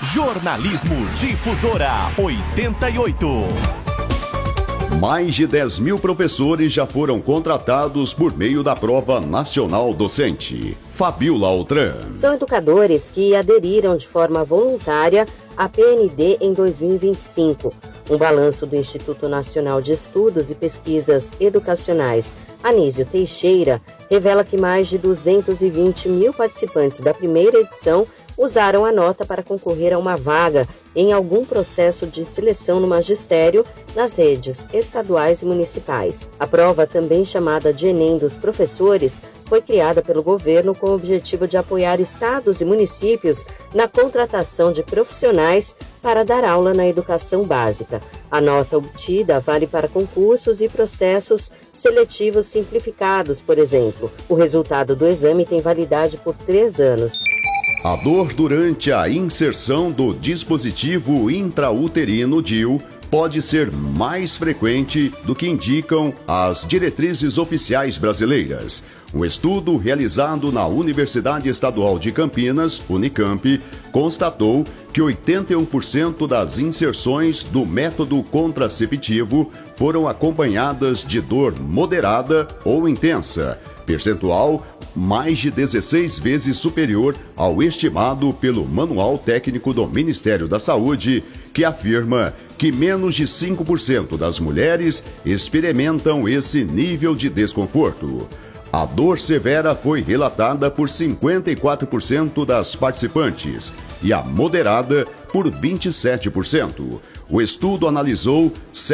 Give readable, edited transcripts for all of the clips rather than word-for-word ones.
Jornalismo Difusora 88. Mais de 10 mil professores já foram contratados por meio da Prova Nacional Docente. Fabiola Altran. São educadores que aderiram de forma voluntária à PND em 2025. Um balanço do Instituto Nacional de Estudos e Pesquisas Educacionais, Anísio Teixeira, revela que mais de 220 mil participantes da primeira edição usaram a nota para concorrer a uma vaga em algum processo de seleção no magistério nas redes estaduais e municipais. A prova, também chamada de Enem dos Professores, foi criada pelo governo com o objetivo de apoiar estados e municípios na contratação de profissionais para dar aula na educação básica. A nota obtida vale para concursos e processos seletivos simplificados, por exemplo. O resultado do exame tem validade por 3 anos. A dor durante a inserção do dispositivo intrauterino DIU pode ser mais frequente do que indicam as diretrizes oficiais brasileiras. Um estudo realizado na Universidade Estadual de Campinas, Unicamp, constatou que 81% das inserções do método contraceptivo foram acompanhadas de dor moderada ou intensa, percentual mais de 16 vezes superior ao estimado pelo Manual Técnico do Ministério da Saúde, que afirma que menos de 5% das mulheres experimentam esse nível de desconforto. A dor severa foi relatada por 54% das participantes e a moderada por 27%. O estudo analisou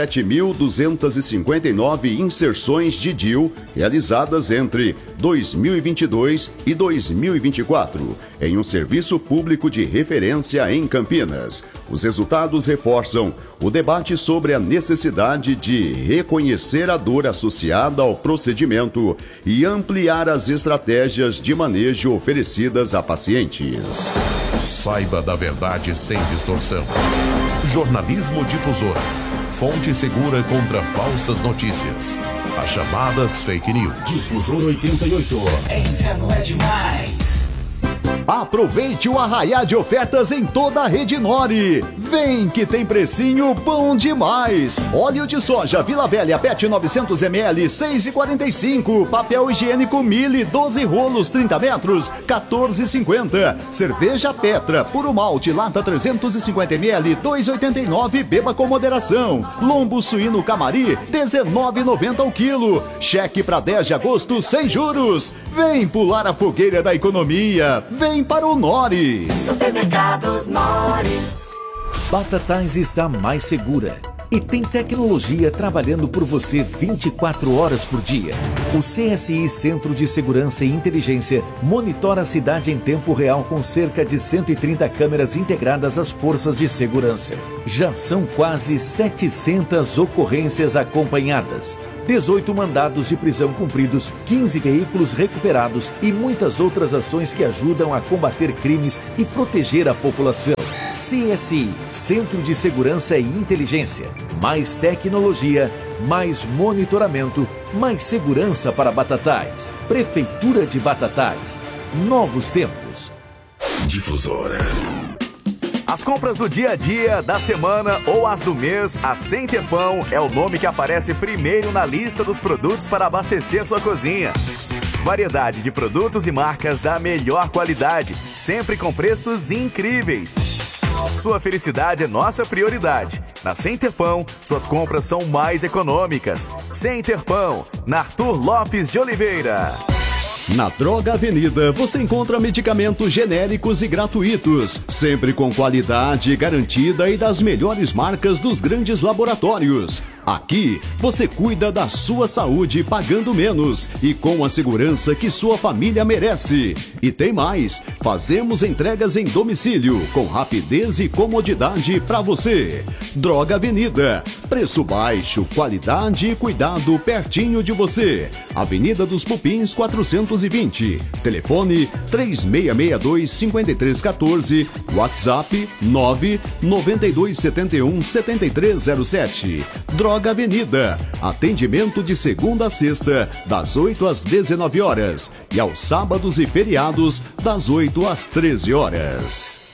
7.259 inserções de DIU realizadas entre 2022 e 2024 em um serviço público de referência em Campinas. Os resultados reforçam o debate sobre a necessidade de reconhecer a dor associada ao procedimento e ampliar as estratégias de manejo oferecidas a pacientes. Saiba da verdade sem distorção. Jornalismo Difusora. Fonte segura contra falsas notícias. As chamadas fake news. Difusora 88. Inferno é demais. Aproveite o arraiá de ofertas em toda a rede Nori. Vem que tem precinho bom demais. Óleo de soja Vila Velha PET 900 ml 6,45. Papel higiênico Mille 12 rolos 30 metros 14,50. Cerveja Petra puro malte lata 350 ml 2,89. Beba com moderação. Lombo suíno Camari 19,90 o quilo. Cheque para 10 de agosto sem juros. Vem pular a fogueira da economia. Vem para o Nori. Supermercados Nori. Batatais está mais segura e tem tecnologia trabalhando por você 24 horas por dia. O CSI Centro de Segurança e Inteligência monitora a cidade em tempo real com cerca de 130 câmeras integradas às forças de segurança. Já são quase 700 ocorrências acompanhadas. 18 mandados de prisão cumpridos, 15 veículos recuperados e muitas outras ações que ajudam a combater crimes e proteger a população. CSI, Centro de Segurança e Inteligência. Mais tecnologia, mais monitoramento, mais segurança para Batatais. Prefeitura de Batatais. Novos tempos. Difusora. As compras do dia a dia, da semana ou as do mês, a Center Pão é o nome que aparece primeiro na lista dos produtos para abastecer sua cozinha. Variedade de produtos e marcas da melhor qualidade, sempre com preços incríveis. Sua felicidade é nossa prioridade. Na Center Pão, suas compras são mais econômicas. Center Pão, na Arthur Lopes de Oliveira. Na Droga Avenida você encontra medicamentos genéricos e gratuitos, sempre com qualidade garantida e das melhores marcas dos grandes laboratórios. Aqui você cuida da sua saúde pagando menos e com a segurança que sua família merece. E tem mais, fazemos entregas em domicílio com rapidez e comodidade para você. Droga Avenida, preço baixo, qualidade e cuidado pertinho de você. Avenida dos Pupins 420, telefone 3662-5314, WhatsApp 99271-7307. Droga Avenida, atendimento de segunda a sexta, das 8 às 19 horas e aos sábados e feriados, das 8 às 13 horas.